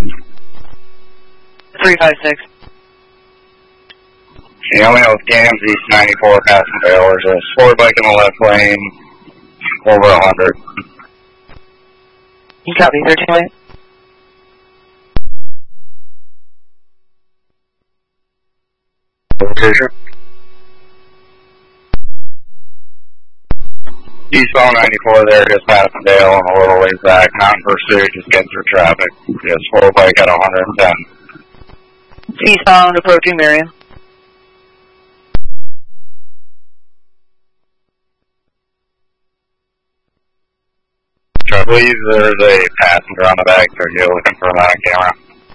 356. Neil Gams, East 94, passing Dale. There's a sport bike in the left lane, over 100. You copy, 13-8? Fisher. Eastbound 94 there, just passing Dale and a little ways back. Mountain Pursuit, just getting through traffic. Just sport bike at 110. Eastbound approaching Marion. I believe there's a passenger on the back, so you're looking for him on camera.